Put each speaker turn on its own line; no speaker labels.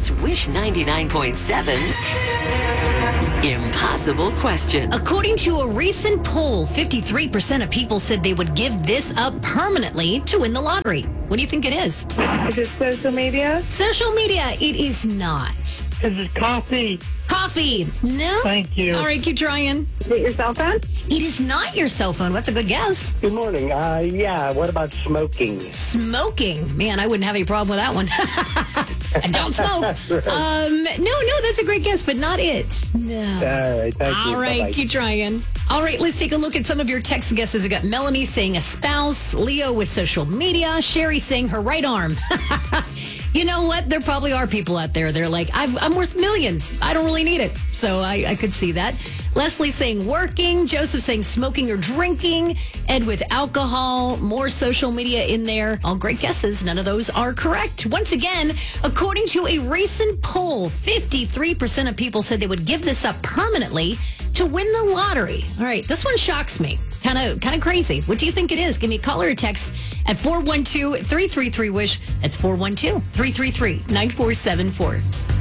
It's Wish 99.7's Impossible Question.
According to a recent poll, 53% of people said they would give this up permanently to win the lottery. What do you think it is?
Is it social media?
Social media, it is not.
Is it coffee?
Coffee, no.
Thank you.
All right, keep trying.
Is it your cell phone?
It is not your cell phone. That's a good guess.
Good morning. Yeah, what about smoking?
Smoking. Man, I wouldn't have any problem with that one. I don't smoke. No, that's a great guess, but not it. No.
All right, thank you.
All right,
Bye-bye.
keep trying. All right, let's take a look at some of your text guesses. We got Melanie saying a spouse, Leo with social media, Sherry saying her right arm. You know what? There probably are people out there. They're like, I'm worth millions. I don't really need it. So I could see that. Leslie saying working. Joseph saying smoking or drinking. Ed with alcohol. More social media in there. All great guesses. None of those are correct. Once again, according to a recent poll, 53% of people said they would give this up permanently to win the lottery. All right, this one shocks me. Kind of crazy. What do you think it is? Give me a call or a text at 412-333-WISH. That's 412-333-9474.